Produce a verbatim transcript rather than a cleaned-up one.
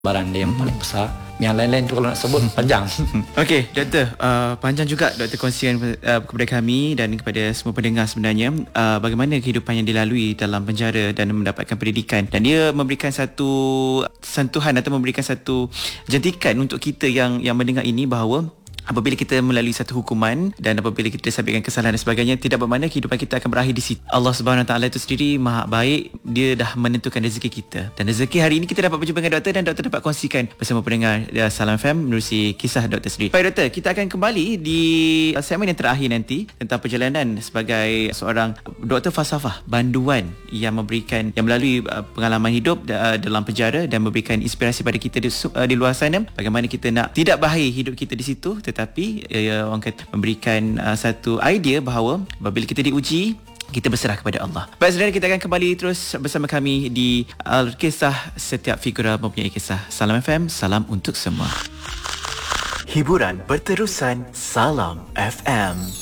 barang dia yang paling besar. Yang lain-lain tu kalau nak sebut panjang. Okey, doktor, uh, panjang juga doktor kongsikan uh, kepada kami dan kepada semua pendengar sebenarnya uh, bagaimana kehidupan yang dilalui dalam penjara dan mendapatkan pendidikan, dan dia memberikan satu sentuhan atau memberikan satu jentikan untuk kita yang yang mendengar ini bahawa apabila kita melalui satu hukuman dan apabila kita disabitkan kesalahan dan sebagainya, tidak bermakna kehidupan kita akan berakhir di situ. Allah Subhanahu Wa Taala itu sendiri maha baik. Dia dah menentukan rezeki kita. Dan rezeki hari ini kita dapat berjumpa dengan doktor dan doktor dapat kongsikan bersama pendengar Salam F M menerusi kisah doktor sendiri. Baik doktor, kita akan kembali di segmen yang terakhir nanti tentang perjalanan sebagai seorang doktor falsafah banduan yang memberikan yang melalui pengalaman hidup dalam penjara dan memberikan inspirasi pada kita di, di luar sana, bagaimana kita nak tidak berakhir hidup kita di situ, tetapi ya, orang kata memberikan uh, satu idea bahawa apabila kita diuji, kita berserah kepada Allah. Baik saudara, kita akan kembali terus bersama kami di Al-Kisah. Setiap figura mempunyai kisah. Salam F M, salam untuk semua. Hiburan berterusan. Salam F M.